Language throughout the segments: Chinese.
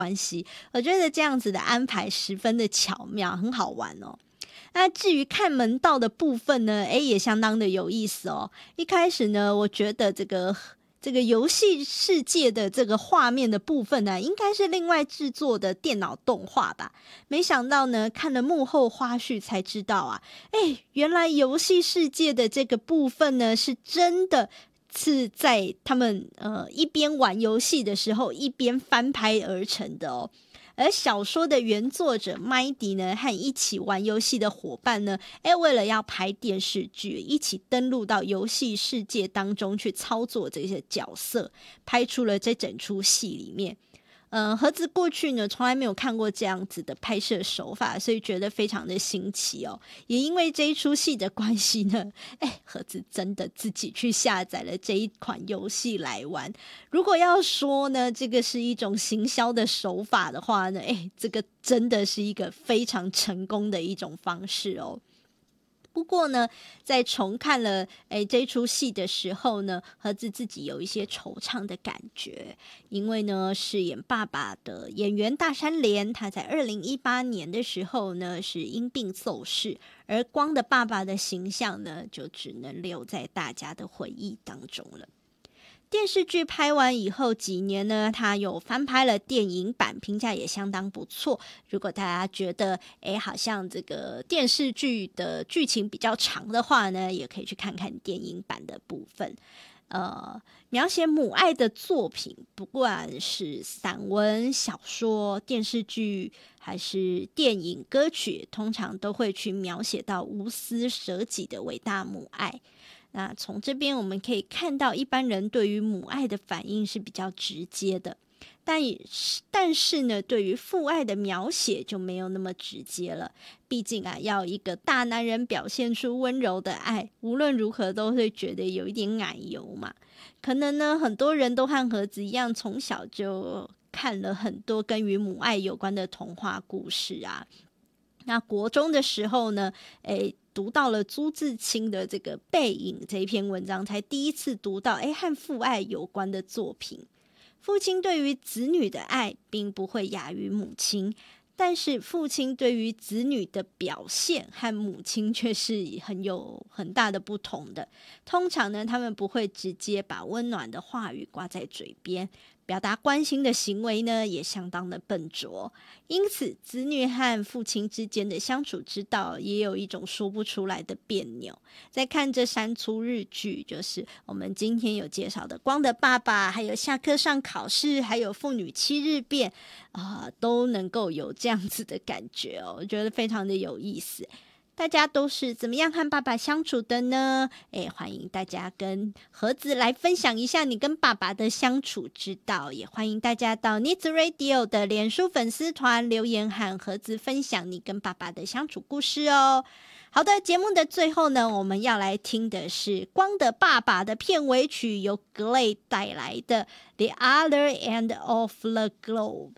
关系。我觉得这样子的安排十分的巧妙，很好玩哦。那至于看门道的部分呢，也相当的有意思哦。一开始呢，我觉得这个游戏世界的这个画面的部分呢，应该是另外制作的电脑动画吧。没想到呢，看了幕后花絮才知道啊，原来游戏世界的这个部分呢，是真的是在他们一边玩游戏的时候一边翻拍而成的哦。而小说的原作者麦迪呢，和一起玩游戏的伙伴呢，为了要拍电视剧，一起登陆到游戏世界当中去操作这些角色，拍出了这整出戏里面。盒子过去呢从来没有看过这样子的拍摄手法，所以觉得非常的新奇哦。也因为这一出戏的关系呢，盒子真的自己去下载了这一款游戏来玩。如果要说呢，这个是一种行销的手法的话呢，这个真的是一个非常成功的一种方式哦。不过呢，在重看了这出戏的时候呢，盒子自己有一些惆怅的感觉，因为呢，饰演爸爸的演员大山连，他在2018年的时候呢是因病奏逝，而光的爸爸的形象呢，就只能留在大家的回忆当中了。电视剧拍完以后几年呢，他有翻拍了电影版，评价也相当不错。如果大家觉得好像这个电视剧的剧情比较长的话呢，也可以去看看电影版的部分。描写母爱的作品，不管是散文、小说、电视剧还是电影、歌曲，通常都会去描写到无私舍己的伟大母爱。那从这边我们可以看到，一般人对于母爱的反应是比较直接的，但是呢，对于父爱的描写就没有那么直接了。毕竟啊，要一个大男人表现出温柔的爱，无论如何都会觉得有一点奶油嘛。可能呢，很多人都和盒子一样，从小就看了很多跟与母爱有关的童话故事啊。那国中的时候呢，读到了朱自清的这个《背影》这一篇文章，才第一次读到和父爱有关的作品。父亲对于子女的爱并不会亚于母亲，但是父亲对于子女的表现和母亲却是有很大的不同的。通常呢，他们不会直接把温暖的话语挂在嘴边，表达关心的行为呢也相当的笨拙。因此子女和父亲之间的相处之道也有一种说不出来的别扭。在看这3出日剧，就是我们今天有介绍的光的爸爸，还有下课上考试，还有父女7日变都能够有这样子的感觉哦，我觉得非常的有意思。大家都是怎么样和爸爸相处的呢？欢迎大家跟盒子来分享一下你跟爸爸的相处之道，也欢迎大家到 Needs Radio 的脸书粉丝团留言和盒子分享你跟爸爸的相处故事哦。好的，节目的最后呢，我们要来听的是光的爸爸的片尾曲，由 Glay 带来的 The Other End of the Globe。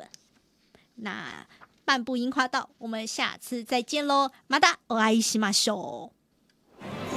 那半部樱花道，我们下次再见咯，またお会いしましょう。